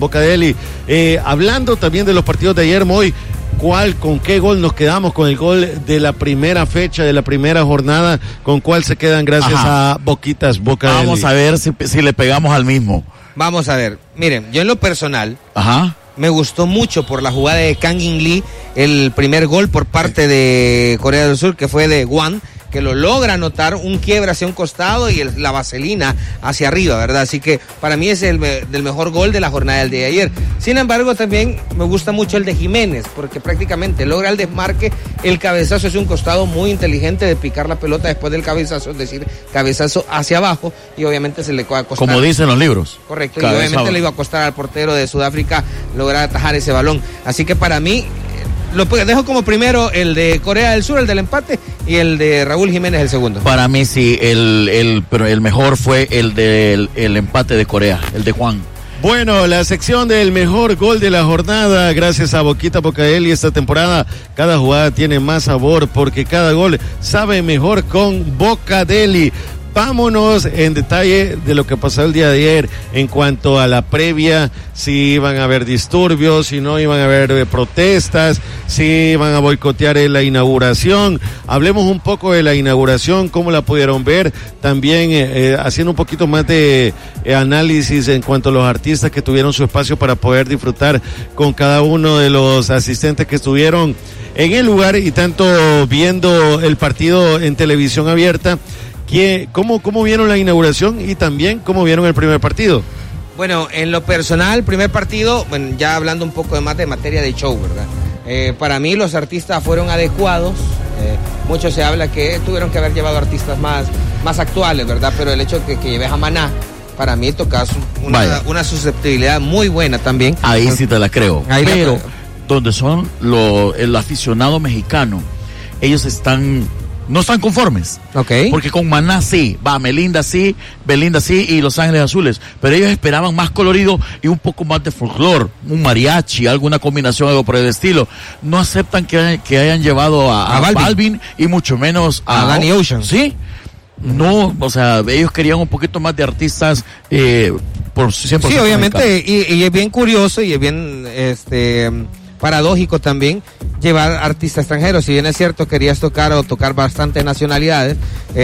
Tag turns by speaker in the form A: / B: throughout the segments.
A: Bocadeli. Hablando también de los partidos de ayer, Moy, ¿con qué gol nos quedamos? Con el gol de la primera fecha, de la primera jornada, ¿con cuál se quedan gracias a Boquitas Bocadeli?
B: Vamos a ver si le pegamos al mismo.
C: Vamos a ver, miren, yo en lo personal, me gustó mucho por la jugada de Kang In Lee, el primer gol por parte de Corea del Sur, que fue de Wang, que lo logra anotar, un quiebre hacia un costado y la vaselina hacia arriba, ¿verdad? Así que para mí es del mejor gol de la jornada del día de ayer. Sin embargo, también me gusta mucho el de Jiménez, porque prácticamente logra el desmarque, el cabezazo es un costado muy inteligente de picar la pelota después del cabezazo, es decir, cabezazo hacia abajo, y obviamente se le va a costar.
B: Como dicen los libros.
C: Correcto, y obviamente le iba a costar al portero de Sudáfrica lograr atajar ese balón. Así que para mí, lo dejo como primero el de Corea del Sur, el del empate, y el de Raúl Jiménez el segundo.
B: Para mí sí, pero el mejor fue el del empate de Corea, el de Juan.
A: Bueno, la sección del mejor gol de la jornada, gracias a Boquita Bocadeli esta temporada. Cada jugada tiene más sabor porque cada gol sabe mejor con Bocadeli. Vámonos en detalle de lo que pasó el día de ayer en cuanto a la previa, si iban a haber disturbios, si no iban a haber protestas, si iban a boicotear la inauguración. Hablemos un poco de la inauguración, cómo la pudieron ver, también haciendo un poquito más de análisis en cuanto a los artistas que tuvieron su espacio para poder disfrutar con cada uno de los asistentes que estuvieron en el lugar y tanto viendo el partido en televisión abierta. ¿Cómo vieron la inauguración y también cómo vieron el primer partido?
C: Bueno, en lo personal, primer partido, bueno, ya hablando un poco más de materia de show, ¿verdad? Para mí los artistas fueron adecuados, mucho se habla que tuvieron que haber llevado artistas más actuales, ¿verdad? Pero el hecho de que lleves a Maná, para mí tocas una susceptibilidad muy buena también.
B: Ahí sí te la creo, pero donde son el aficionado mexicano, ellos no están conformes.
C: Okay.
B: Porque con Maná sí, Belinda sí y Los Ángeles Azules. Pero ellos esperaban más colorido y un poco más de folclore, un mariachi, alguna combinación, algo por el estilo. No aceptan que hayan llevado a Balvin y mucho menos
C: a Danny Ocean.
B: Sí. No, o sea, ellos querían un poquito más de artistas por 100%.
C: Sí, obviamente, y es bien curioso y es bien paradójico también llevar artistas extranjeros. Si bien es cierto querías tocar bastantes nacionalidades,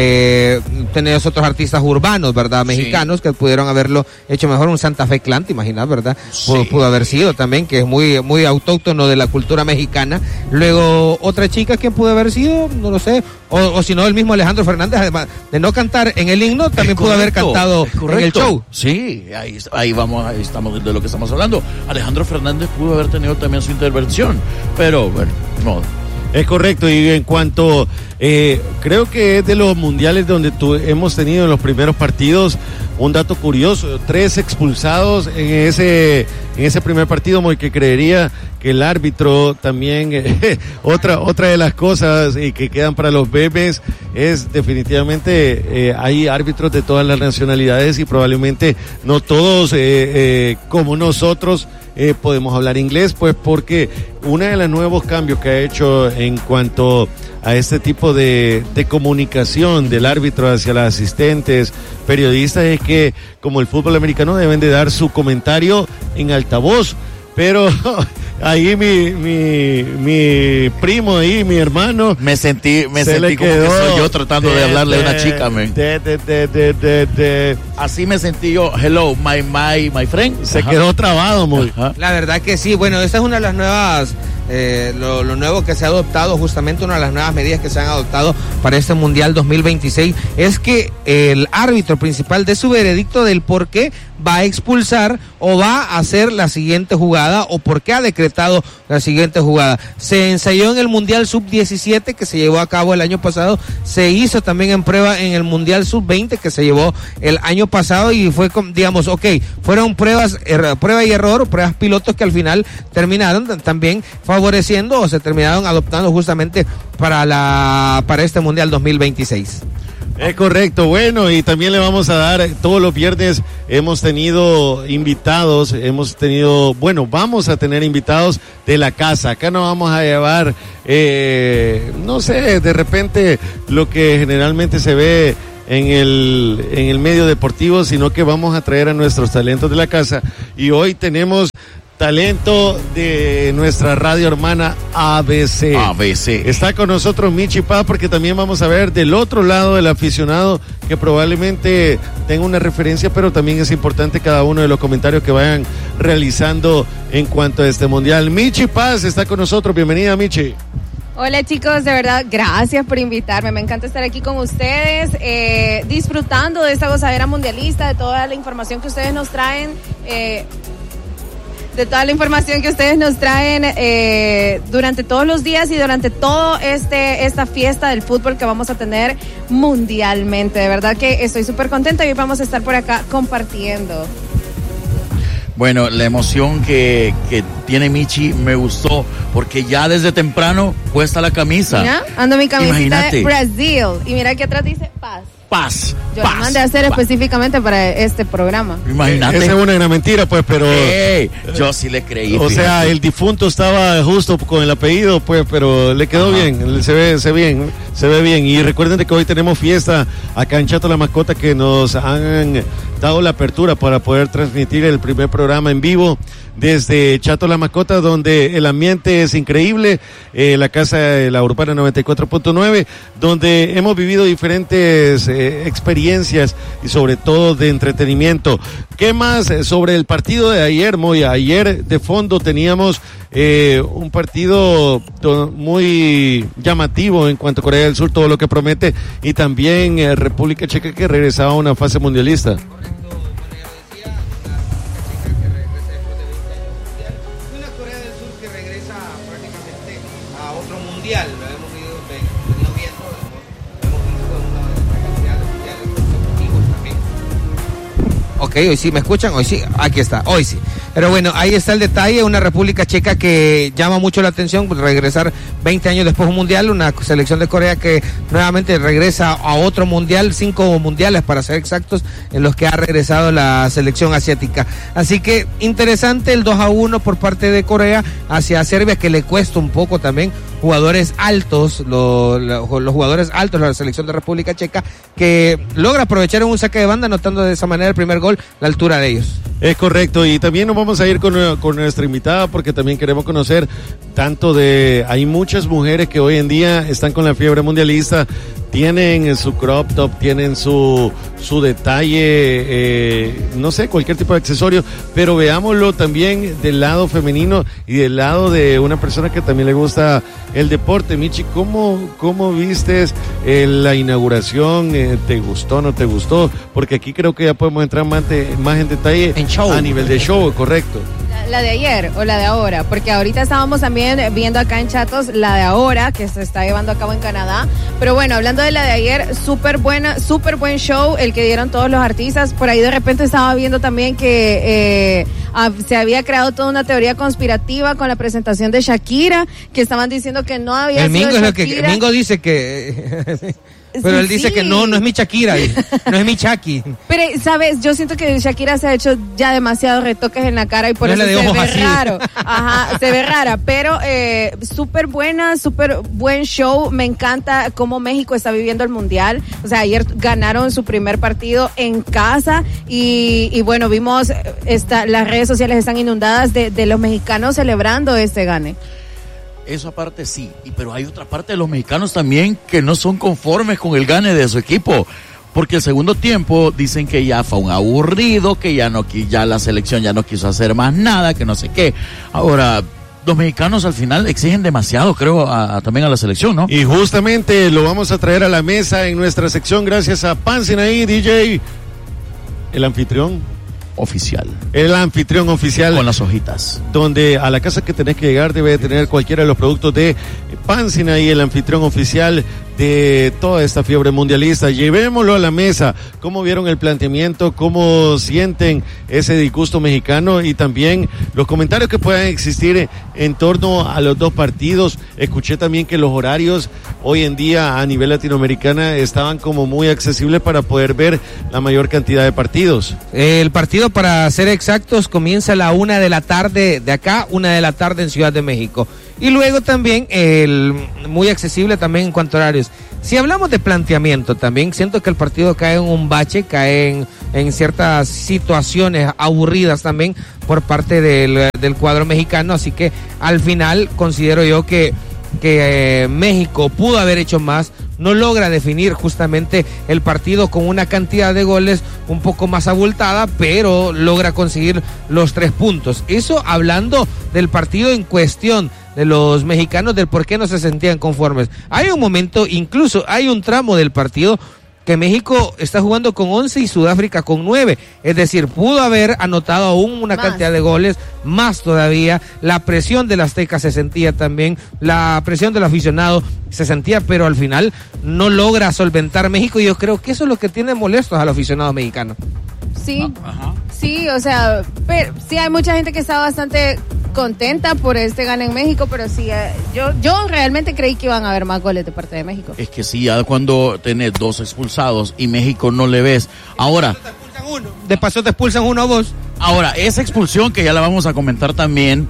C: tenías otros artistas urbanos, ¿verdad? Mexicanos que pudieron haberlo hecho mejor. Un Santa Fe Clan, ¿te imaginas, verdad? Sí. Pudo haber sido también, que es muy, muy autóctono de la cultura mexicana. Luego, otra chica, ¿quién pudo haber sido? No lo sé. O si no, el mismo Alejandro Fernández, además de no cantar en el himno, también pudo haber cantado en el show.
B: Sí, ahí estamos de lo que estamos hablando. Alejandro Fernández pudo haber tenido también su intervención, pero bueno, no.
A: Es correcto, y en cuanto, creo que es de los mundiales donde hemos tenido en los primeros partidos, un dato curioso, 3 expulsados en ese primer partido, muy que creería que el árbitro también, otra de las cosas que quedan para los bebés es definitivamente, hay árbitros de todas las nacionalidades y probablemente no todos como nosotros podemos hablar inglés, pues porque uno de los nuevos cambios que ha hecho en cuanto a este tipo de comunicación del árbitro hacia los asistentes, periodistas, es que como el fútbol americano deben de dar su comentario en altavoz, pero ahí mi primo ahí, mi hermano,
B: me sentí como que soy yo tratando de hablarle a una chica, man. Así me sentí yo. Hello, my friend.
A: Se quedó trabado, muy.
C: La verdad que sí. Bueno, esta es una de las nuevas, lo nuevo que se ha adoptado, justamente una de las nuevas medidas que se han adoptado para este Mundial 2026, es que el árbitro principal dé su veredicto del por qué va a expulsar o va a hacer la siguiente jugada o por qué ha decretado la siguiente jugada. Se ensayó en el Mundial Sub-17 que se llevó a cabo el año pasado, se hizo también en prueba en el Mundial Sub-20 que se llevó el año pasado y fue, digamos, fueron prueba y error, pruebas pilotos que al final terminaron también favoreciendo o se terminaron adoptando justamente para este Mundial 2026.
A: Es correcto, bueno, y también le vamos a dar, todos los viernes hemos tenido invitados, vamos a tener invitados de la casa. Acá no vamos a llevar, no sé, de repente lo que generalmente se ve en el medio deportivo, sino que vamos a traer a nuestros talentos de la casa. Y hoy tenemos talento de nuestra radio hermana ABC. Está con nosotros Michi Paz, porque también vamos a ver del otro lado del aficionado que probablemente tenga una referencia, pero también es importante cada uno de los comentarios que vayan realizando en cuanto a este mundial. Michi Paz está con nosotros, bienvenida Michi.
D: Hola chicos, de verdad, gracias por invitarme, me encanta estar aquí con ustedes, disfrutando de esta gozadera mundialista, de toda la información que ustedes nos traen, durante todos los días y durante todo esta fiesta del fútbol que vamos a tener mundialmente. De verdad que estoy súper contenta y hoy vamos a estar por acá compartiendo.
B: Bueno, la emoción que tiene Michi me gustó, porque ya desde temprano puesta la camisa.
D: Mira, ando mi camiseta
B: Imagínate.
D: de Brasil y mira que atrás dice Paz. Yo
B: Paz,
D: la mandé a hacer específicamente para este programa.
B: Imagínate.
A: Esa es una gran mentira, pues, pero...
B: yo sí le creí.
A: O
B: fíjate.
A: sea, el difunto estaba justo con el apellido, pues, pero le quedó bien, se ve bien. Y recuerden que hoy tenemos fiesta acá en Chato La Mascota, que nos han dado la apertura para poder transmitir el primer programa en vivo desde Chato La Mascota, donde el ambiente es increíble, la casa de la Urbana 94.9, donde hemos vivido diferentes experiencias y sobre todo de entretenimiento. ¿Qué más sobre el partido de ayer, Moya? Ayer de fondo teníamos un partido muy llamativo en cuanto a Corea del Sur, todo lo que promete, y también República Checa, que regresaba a una fase mundialista.
C: Lo hemos venido viendo, hemos visto una de las cantidades mundiales también. Ok, hoy sí, ¿me escuchan? Hoy sí, aquí está, hoy sí. Pero bueno, ahí está el detalle, una República Checa que llama mucho la atención, regresar 20 años después de un mundial, una selección de Corea que nuevamente regresa a otro mundial, 5 mundiales para ser exactos, en los que ha regresado la selección asiática. Así que interesante el 2-1 por parte de Corea hacia Serbia, que le cuesta un poco también. Jugadores altos, los jugadores altos de la selección de República Checa, que logra aprovechar en un saque de banda, anotando de esa manera el primer gol, la altura de ellos.
A: Es correcto, y también nos vamos a ir con nuestra invitada, porque también queremos conocer hay muchas mujeres que hoy en día están con la fiebre mundialista, tienen su crop top, tienen su detalle, no sé, cualquier tipo de accesorio, pero veámoslo también del lado femenino y del lado de una persona que también le gusta el deporte. Michi, ¿cómo vistes la inauguración? ¿Te gustó, no te gustó? Porque aquí creo que ya podemos entrar más en detalle a nivel de show, correcto.
D: ¿La de ayer o la de ahora? Porque ahorita estábamos también viendo acá en Chatos la de ahora, que se está llevando a cabo en Canadá. Pero bueno, hablando de la de ayer, súper buen show el que dieron todos los artistas. Por ahí de repente estaba viendo también que se había creado toda una teoría conspirativa con la presentación de Shakira, que estaban diciendo que no había
C: sido
D: Shakira.
C: El Mingo dice que... Pero él dice que no es mi Shakira, no es mi Shaki.
D: Pero, ¿sabes? Yo siento que Shakira se ha hecho ya demasiados retoques en la cara y por eso se ve raro. Ajá, se ve rara, pero súper buena, súper buen show. Me encanta cómo México está viviendo el Mundial. O sea, ayer ganaron su primer partido en casa y bueno, vimos las redes sociales están inundadas de los mexicanos celebrando este gane.
B: Eso aparte sí, pero hay otra parte de los mexicanos también que no son conformes con el gane de su equipo, porque el segundo tiempo dicen que ya fue un aburrido, que ya la selección ya no quiso hacer más nada, que no sé qué. Ahora, los mexicanos al final exigen demasiado, creo, también a la selección, ¿no?
A: Y justamente lo vamos a traer a la mesa en nuestra sección gracias a Pan Sinaí, DJ, el anfitrión
B: oficial.
A: El anfitrión oficial.
B: Con las hojitas.
A: Donde a la casa que tenés que llegar debe tener cualquiera de los productos de Pan Sinaí, el anfitrión oficial de toda esta fiebre mundialista. Llevémoslo a la mesa. ¿Cómo vieron el planteamiento? ¿Cómo sienten ese disgusto mexicano? Y también los comentarios que puedan existir en torno a los dos partidos. Escuché también que los horarios hoy en día a nivel latinoamericana estaban como muy accesibles para poder ver la mayor cantidad de partidos.
C: El partido, para ser exactos, comienza a la 1 de la tarde de acá, 1 de la tarde en Ciudad de México. Y luego también muy accesible también en cuanto a horarios. Si hablamos de planteamiento también, siento que el partido cae en un bache, cae en ciertas situaciones aburridas también por parte del cuadro mexicano, así que al final considero yo que México pudo haber hecho más, no logra definir justamente el partido con una cantidad de goles un poco más abultada, pero logra conseguir los 3 puntos. Eso hablando del partido en cuestión, de los mexicanos, del por qué no se sentían conformes. Hay un momento, incluso hay un tramo del partido que México está jugando con 11 y Sudáfrica con 9, es decir, pudo haber anotado aún una cantidad de goles, más todavía, la presión del Azteca se sentía también, la presión del aficionado se sentía, pero al final no logra solventar México, y yo creo que eso es lo que tiene molestos al aficionado mexicano.
D: Sí, sí, o sea, pero sí hay mucha gente que está bastante contenta por gane en México, pero sí, yo realmente creí que iban a haber más goles de parte de México.
B: Es que sí, ya cuando tenés 2 expulsados y México no le ves. Ahora,
C: de paso te expulsan uno o 2.
B: Ahora, esa expulsión que ya la vamos a comentar también,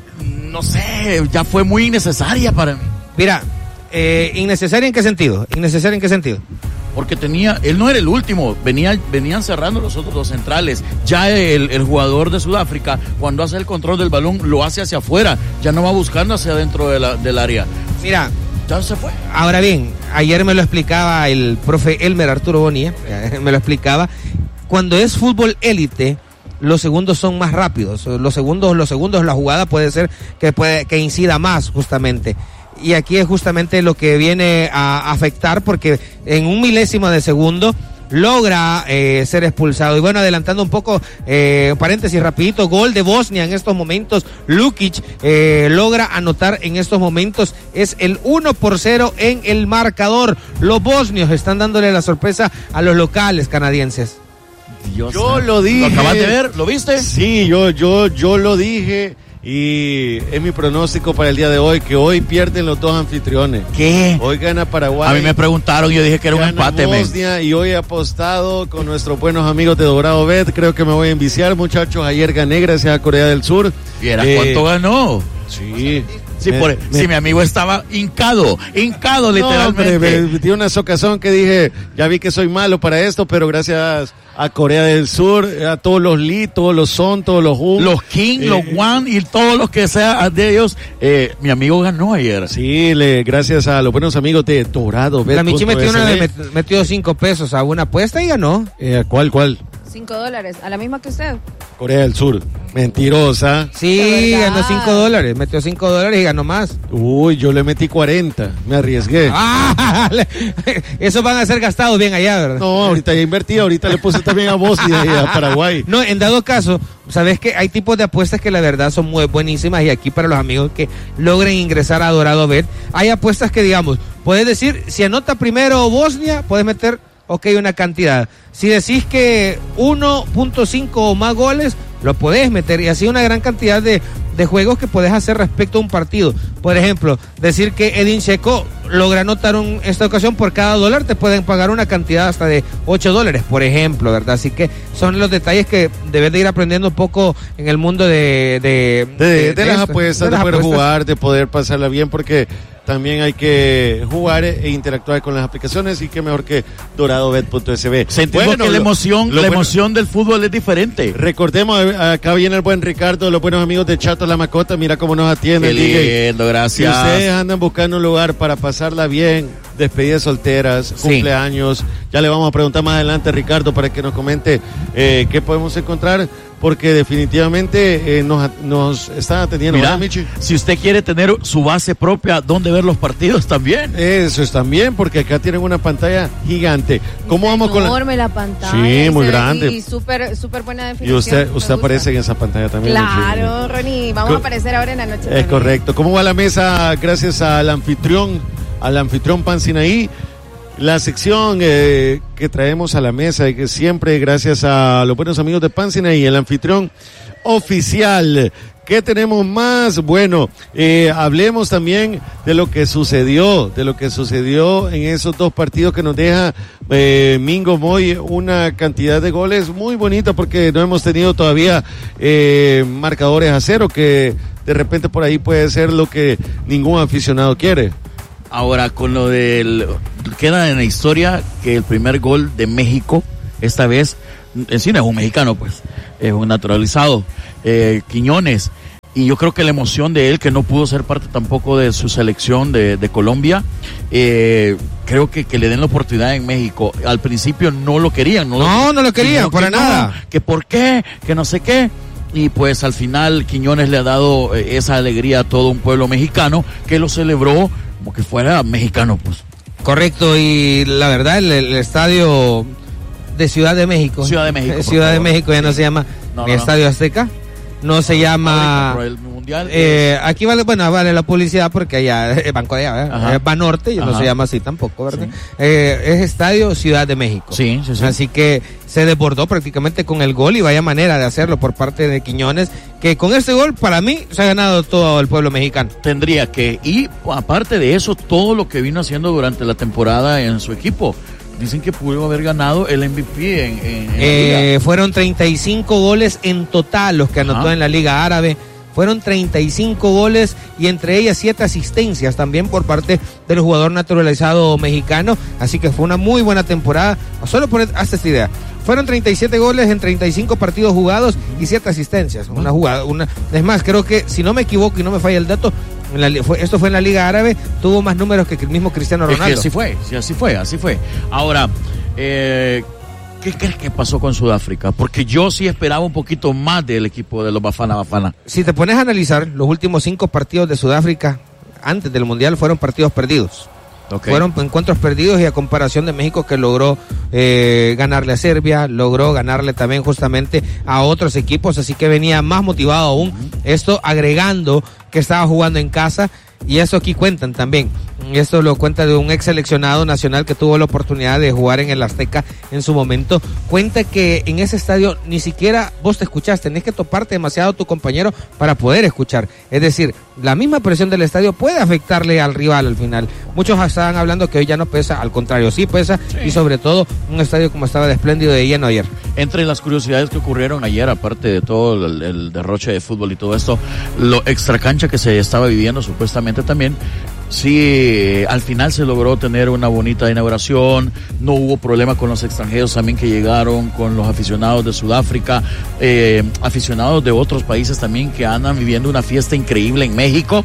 B: no sé, ya fue muy innecesaria para mí.
C: Mira, ¿innecesaria en qué sentido? ¿Innecesaria en qué sentido?
B: Porque él no era el último, venían cerrando los otros 2 centrales. Ya el jugador de Sudáfrica, cuando hace el control del balón, lo hace hacia afuera, ya no va buscando hacia adentro del área.
C: Mira,
B: ya se fue.
C: Ahora bien, ayer me lo explicaba el profe Elmer Arturo Bonilla, me lo explicaba, cuando es fútbol élite, los segundos son más rápidos, los segundos la jugada puede ser que incida más justamente. Y aquí es justamente lo que viene a afectar, porque en un milésimo de segundo logra ser expulsado. Y bueno, adelantando un poco, paréntesis rapidito, gol de Bosnia en estos momentos. Lukic logra anotar en estos momentos, es el 1-0 en el marcador. Los bosnios están dándole la sorpresa a los locales canadienses.
A: Dios, yo lo dije.
B: ¿Lo acabas de ver? ¿Lo viste?
A: Sí, yo lo dije. Y es mi pronóstico para el día de hoy, que hoy pierden los 2 anfitriones.
B: ¿Qué?
A: Hoy gana Paraguay.
B: A mí me preguntaron, yo dije que era un empate.
A: Bosnia, y hoy he apostado con nuestros buenos amigos de Dorado Bet. Creo que me voy a enviciar, muchachos. Ayer gané gracias a Corea del Sur.
B: ¿Vieras cuánto ganó?
A: Sí.
B: Sí, mi amigo estaba hincado literalmente.
A: Me metí una socazón que dije, ya vi que soy malo para esto, pero gracias a Corea del Sur, a todos los Lee, todos los Son, todos los Hun,
B: los King, los Wan y todos los que sea de ellos, mi amigo ganó ayer.
A: Sí, gracias a los buenos amigos de Dorado.
C: La Michi metió 5 pesos a una apuesta y ganó.
A: ¿Cuál?
D: $5, a la misma que usted.
A: Corea del Sur, mentirosa.
C: Sí, ganó $5, metió $5 y ganó más.
A: Uy, yo le metí 40, me arriesgué.
C: Esos van a ser gastados bien allá, ¿verdad?
A: No, ahorita ya invertí, ahorita le puse también a Bosnia y a Paraguay.
C: No, en dado caso, sabes que hay tipos de apuestas que la verdad son muy buenísimas, y aquí para los amigos que logren ingresar a Dorado Bet, hay apuestas que, digamos, puedes decir, si anota primero Bosnia, puedes meter una cantidad. Si decís que 1.5 o más goles, lo podés meter, y así una gran cantidad de juegos que podés hacer respecto a un partido. Por ejemplo, decir que Edin Dzeko logra anotar esta ocasión, por cada $1 te pueden pagar una cantidad hasta de $8, por ejemplo, ¿verdad? Así que son los detalles que debes de ir aprendiendo un poco en el mundo de
A: las apuestas, de poder jugar, de poder pasarla bien, porque también hay que jugar e interactuar con las aplicaciones, y qué mejor que doradobet.sb.
B: Sentimos que la emoción del fútbol es diferente.
A: Recordemos, acá viene el buen Ricardo, los buenos amigos de Chato La Macota, mira cómo nos atienden.
B: Qué lindo, gracias.
A: Si ustedes andan buscando un lugar para pasarla bien, despedidas solteras, cumpleaños, ya le vamos a preguntar más adelante a Ricardo para que nos comente qué podemos encontrar, porque definitivamente nos están atendiendo.
B: Mira, si usted quiere tener su base propia, ¿dónde ver los partidos también?
A: Eso es también, porque acá tienen una pantalla gigante. ¿Cómo vamos con
D: enorme la pantalla?
A: Sí, muy grande.
D: Y súper buena definición.
A: Y usted aparece en esa pantalla también.
D: Claro, Ronnie, vamos a aparecer ahora en la noche.
A: Es correcto. ¿Cómo va la mesa? Gracias al anfitrión Pan Sinaí. La sección que traemos a la mesa, y que siempre gracias a los buenos amigos de Pan Sinaí, el anfitrión oficial. ¿Qué tenemos más? Bueno, hablemos también de lo que sucedió en esos 2 partidos que nos deja Mingo Moy, una cantidad de goles muy bonita, porque no hemos tenido todavía marcadores a 0, que de repente por ahí puede ser lo que ningún aficionado quiere.
B: Ahora, con lo del... Queda en la historia que el primer gol de México, esta vez, en sí no es un mexicano, pues, es un naturalizado, Quiñones. Y yo creo que la emoción de él, que no pudo ser parte tampoco de su selección de Colombia, creo que le den la oportunidad en México. Al principio no lo querían.
C: No lo querían, para nada.
B: Que por qué, que no sé qué. Y pues al final Quiñones le ha dado esa alegría a todo un pueblo mexicano que lo celebró como que fuera mexicano, pues.
C: Correcto, y la verdad, el estadio de Ciudad de México.
B: Ciudad de México.
C: Ciudad de México ya no se llama Estadio Azteca. No se llama...
B: Por el mundial.
C: Aquí vale la publicidad porque allá es Banco de allá, es Banorte y no se llama así tampoco, ¿verdad? Sí. Es Estadio Ciudad de México.
B: Sí.
C: Así que se desbordó prácticamente con el gol y vaya manera de hacerlo por parte de Quiñones, que con este gol para mí se ha ganado todo el pueblo mexicano.
B: Tendría que, y aparte de eso, todo lo que vino haciendo durante la temporada en su equipo. Dicen que pudo haber ganado el MVP en la Liga.
C: Fueron 35 goles en total los que anotó en la Liga Árabe. Fueron 35 goles y entre ellas 7 asistencias también por parte del jugador naturalizado mexicano. Así que fue una muy buena temporada. Solo hazte esta idea. Fueron 37 goles en 35 partidos jugados y 7 asistencias. Es más, creo que, si no me equivoco y no me falla el dato, esto fue en la Liga Árabe, tuvo más números que el mismo Cristiano Ronaldo.
B: Es que así fue. Ahora, ¿qué crees que pasó con Sudáfrica? Porque yo sí esperaba un poquito más del equipo de los Bafana.
C: Si te pones a analizar, los últimos 5 partidos de Sudáfrica antes del Mundial fueron partidos perdidos. Okay. Fueron encuentros perdidos, y a comparación de México, que logró ganarle a Serbia, logró ganarle también justamente a otros equipos, así que venía más motivado aún. Esto agregando que estaba jugando en casa, y eso aquí cuentan también. Esto lo cuenta de un ex seleccionado nacional que tuvo la oportunidad de jugar en el Azteca en su momento. Cuenta que en ese estadio ni siquiera vos te escuchás, tenés que toparte demasiado a tu compañero para poder escuchar. Es decir, la misma presión del estadio puede afectarle al rival al final. Muchos estaban hablando que hoy ya no pesa, al contrario, sí pesa, y sobre todo un estadio como estaba de espléndido de lleno ayer.
B: Entre las curiosidades que ocurrieron ayer, aparte de todo el derroche de fútbol y todo esto, lo extracancha que se estaba viviendo supuestamente también, sí, al final se logró tener una bonita inauguración, no hubo problema con los extranjeros también que llegaron, con los aficionados de Sudáfrica, aficionados de otros países también que andan viviendo una fiesta increíble en México.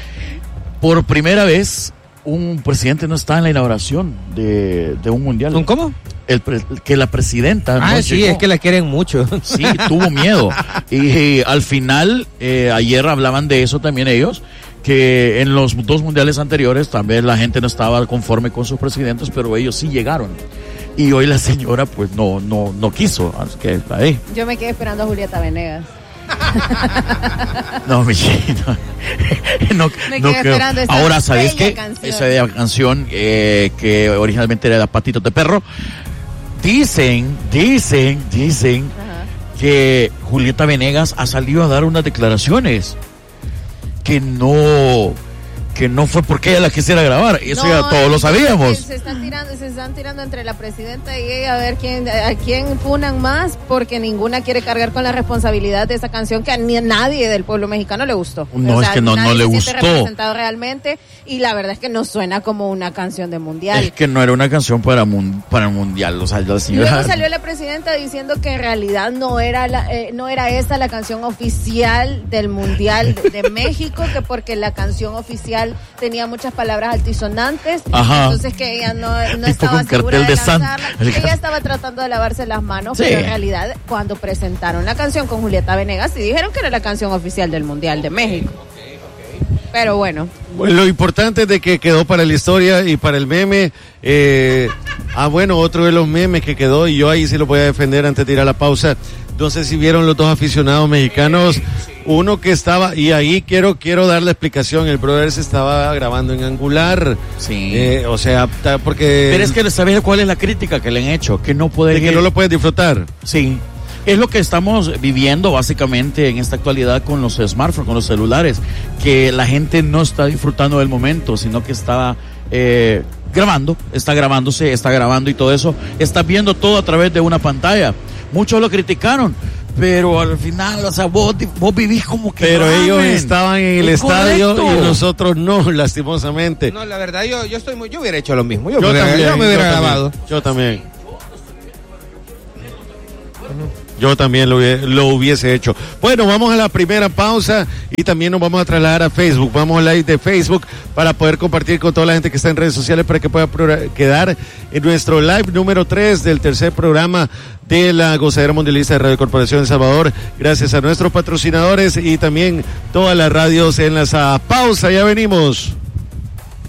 B: Por primera vez, un presidente no está en la inauguración de un mundial.
C: ¿Cómo?
B: Que la presidenta no
C: sí,
B: llegó.
C: Es que la quieren mucho.
B: Sí, tuvo miedo. Y al final, ayer hablaban de eso también ellos, que en los 2 mundiales anteriores también la gente no estaba conforme con sus presidentes, pero ellos sí llegaron. Y hoy la señora pues no quiso, así que ahí.
D: Yo me quedé esperando a Julieta Venegas.
B: No, me quedé esperando esa. Ahora, ¿sabes qué? Esa bella canción que originalmente era de Patitos de Perro. Dicen que Julieta Venegas ha salido a dar unas declaraciones que no fue porque ella la quisiera grabar, eso ya todos lo sabíamos.
D: Se están tirando entre la presidenta y ella a ver a quién funan más, porque ninguna quiere cargar con la responsabilidad de esa canción que a nadie del pueblo mexicano le gustó.
B: Es que no le gustó.
D: Representado realmente, y la verdad es que no suena como una canción de mundial.
B: Es que no era una canción para el mundial, o sea, la señora...
D: Luego salió la presidenta diciendo que en realidad no era esa la canción oficial del mundial de México, que porque la canción oficial tenía muchas palabras altisonantes.
B: Ajá.
D: Entonces que ella no estaba segura de lanzarla. Ella estaba tratando de lavarse las manos, pero en realidad cuando presentaron la canción con Julieta Venegas sí dijeron que era la canción oficial del Mundial de México. Pero bueno.
A: Lo importante es de que quedó para la historia y para el meme. Otro de los memes que quedó, y yo ahí sí lo voy a defender antes de ir a la pausa. No sé si vieron los 2 aficionados mexicanos. Uno que estaba, y ahí quiero dar la explicación, el brother se estaba grabando en angular.
B: Sí.
A: Porque...
B: Pero es que, ¿sabes cuál es la crítica que le han hecho? Que no puede...
A: que no lo puedes disfrutar.
B: Sí. Es lo que estamos viviendo básicamente en esta actualidad con los smartphones, con los celulares, que la gente no está disfrutando del momento, sino que está grabando y todo eso, está viendo todo a través de una pantalla. Muchos lo criticaron, pero al final, o sea, vos vivís como que...
A: Pero ellos estaban en el estadio
B: correcto.
A: y nosotros no, lastimosamente.
C: No, la verdad, yo hubiera hecho lo mismo. Yo
A: también,
C: me hubiera grabado.
A: Yo también. Yo también lo hubiese hecho. Bueno, vamos a la primera pausa y también nos vamos a trasladar a Facebook. Vamos al live de Facebook para poder compartir con toda la gente que está en redes sociales para que pueda quedar en nuestro live número 3 del tercer programa de la Gozadera Mundialista de Radio Corporación de Salvador. Gracias a nuestros patrocinadores y también todas las radios enlazadas. Pausa, ya venimos.